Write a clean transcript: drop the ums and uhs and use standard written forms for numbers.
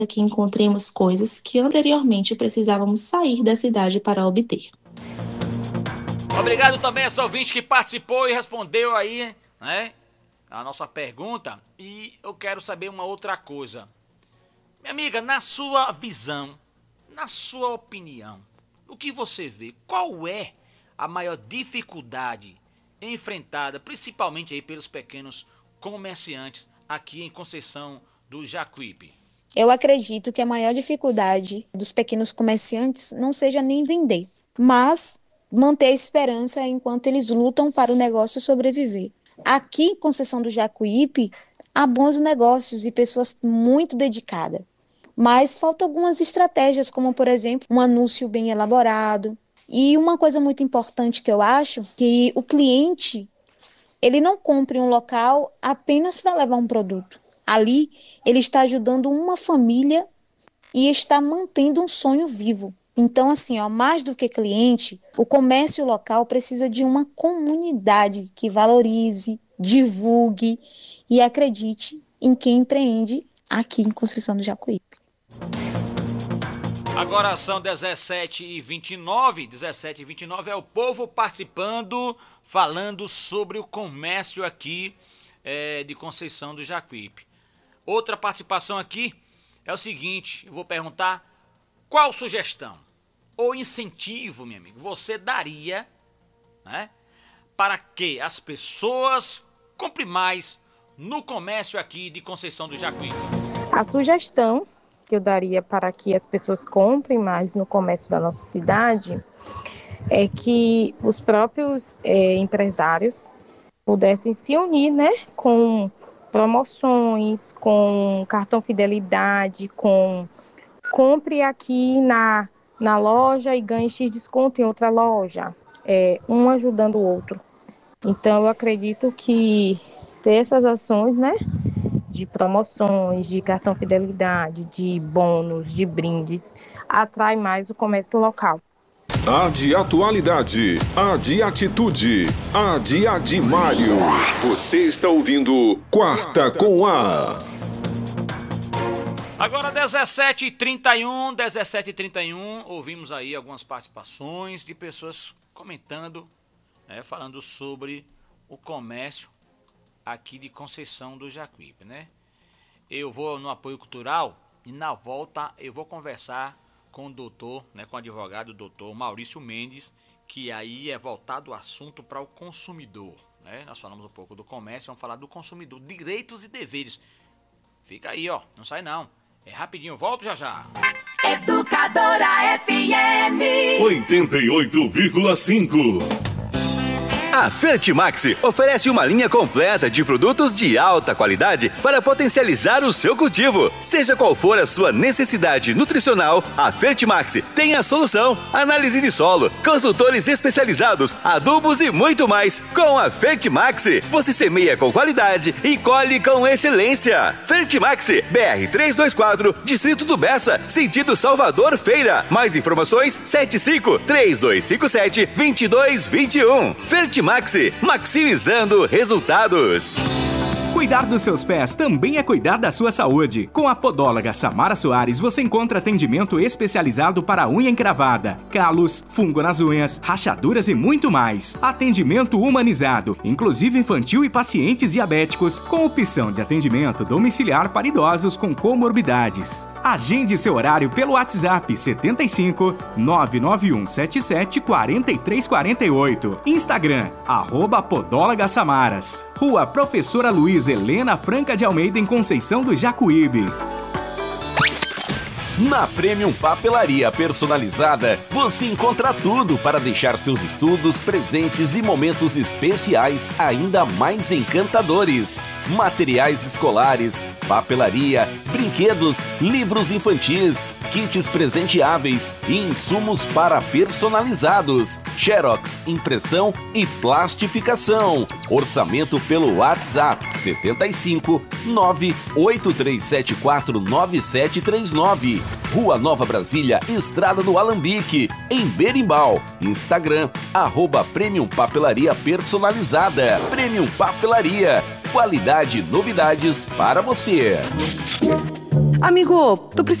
que encontremos coisas que anteriormente precisávamos sair da cidade para obter. Obrigado também a essa ouvinte que participou e respondeu aí, né, a nossa pergunta. E eu quero saber uma outra coisa. Minha amiga, na sua visão, na sua opinião, o que você vê? Qual é a maior dificuldade enfrentada, principalmente aí pelos pequenos comerciantes aqui em Conceição do Jacuípe? Eu acredito que a maior dificuldade dos pequenos comerciantes não seja nem vender, mas manter a esperança enquanto eles lutam para o negócio sobreviver. Aqui em Conceição do Jacuípe, há bons negócios e pessoas muito dedicadas, mas faltam algumas estratégias, como, por exemplo, um anúncio bem elaborado. E uma coisa muito importante que eu acho, que o cliente, ele não compre um local apenas para levar um produto. Ali, ele está ajudando uma família e está mantendo um sonho vivo. Então, assim, mais do que cliente, o comércio local precisa de uma comunidade que valorize, divulgue e acredite em quem empreende aqui em Conceição do Jacuípe. Agora são 17h29, 17h29 é o povo participando, falando sobre o comércio aqui de Conceição do Jacuípe. Outra participação aqui é o seguinte, eu vou perguntar, qual sugestão ou incentivo, meu amigo, você daria, né, para que as pessoas comprem mais no comércio aqui de Conceição do Jacuípe? A sugestão que eu daria para que as pessoas comprem mais no comércio da nossa cidade é que os próprios empresários pudessem se unir, né, com promoções, com cartão fidelidade, com compre aqui na loja e ganhe X desconto em outra loja, um ajudando o outro. Então eu acredito que ter essas ações, né, de promoções, de cartão fidelidade, de bônus, de brindes, atrai mais o comércio local. A de atualidade, a de atitude, a de Adimário. Você está ouvindo Quarta com A. Agora 17h31, ouvimos aí algumas participações de pessoas comentando, falando sobre o comércio aqui de Conceição do Jacuípe, né? Eu vou no apoio cultural e na volta eu vou conversar com o doutor, né, com o advogado doutor Maurício Mendes, que aí é voltado o assunto para o consumidor, né? Nós falamos um pouco do comércio, vamos falar do consumidor, direitos e deveres. Fica aí, ó, não sai não. É rapidinho, volto já já. Educadora FM 88,5. A Fertimax oferece uma linha completa de produtos de alta qualidade para potencializar o seu cultivo. Seja qual for a sua necessidade nutricional, a Fertimax tem a solução. Análise de solo, consultores especializados, adubos e muito mais. Com a Fertimax, você semeia com qualidade e colhe com excelência. Fertimax, BR 324, Distrito do Bessa, sentido Salvador Feira. Mais informações, 75-3257-2221. Fertimax, maximizando resultados. Cuidar dos seus pés também é cuidar da sua saúde. Com a podóloga Samara Soares, você encontra atendimento especializado para unha encravada, calos, fungo nas unhas, rachaduras e muito mais. Atendimento humanizado, inclusive infantil e pacientes diabéticos, com opção de atendimento domiciliar para idosos com comorbidades. Agende seu horário pelo WhatsApp 75 991 77 4348. Instagram, @podóloga Samaras. Rua Professora Luiz Helena Franca de Almeida, em Conceição do Jacuípe. Na Premium Papelaria Personalizada, você encontra tudo para deixar seus estudos, presentes e momentos especiais ainda mais encantadores. Materiais escolares, papelaria, brinquedos, livros infantis, kits presenteáveis e insumos para personalizados, xerox, impressão e plastificação. Orçamento pelo WhatsApp 75 983749739. Rua Nova Brasília, Estrada do Alambique, em Berimbau. Instagram, @Premium Papelaria Personalizada. Premium Papelaria. Qualidade e novidades para você. Amigo, tô precisando